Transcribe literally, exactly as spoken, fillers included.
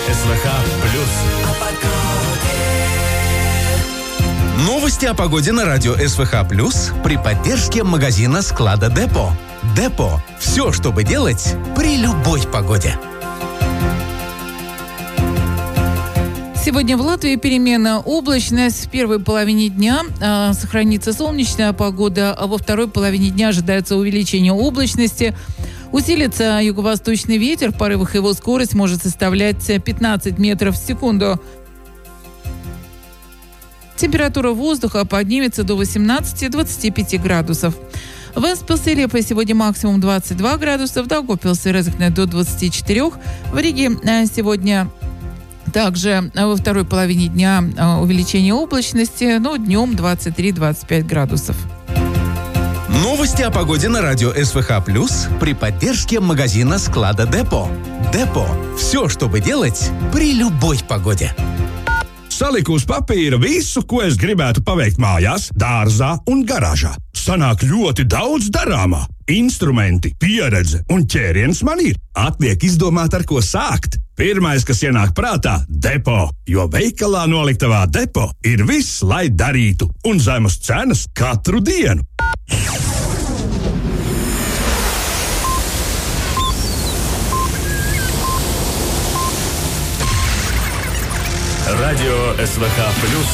СВХ плюс. Новости о погоде на радио СВХ плюс при поддержке магазина склада Депо. Депо. Все, чтобы делать при любой погоде. Сегодня в Латвии переменная облачность. В первой половине дня э, сохранится солнечная погода, а во второй половине дня ожидается увеличение облачности. Усилится юго-восточный ветер. В порывах его скорость может составлять пятнадцать метров в секунду. Температура воздуха поднимется до восемнадцати-двадцати пяти градусов. В Вестпилсе сегодня максимум двадцать два градуса, в Даугавпилсе и Резекне до двадцати четырёх. В Риге сегодня также во второй половине дня увеличение облачности, но днем двадцать три - двадцать пять градусов. Новости о погоде на радио СВХ плюс при поддержке магазина склада Депо. Депо. Все, чтобы делать при любой погоде. Saliku uz papīra visu, ko es gribētu paveikt mājās, dārzā un garāžā. Sanāk ļoti daudz darāmā. Instrumenti, pieredze un ķēriens man ir. Atliek izdomāt, ar ko sākt. Pirmais, kas ienāk prātā - Depo, jo veikalā noliktavā Depo ir viss, lai darītu, un zemas cenas katru dienu. Радио СВХ плюс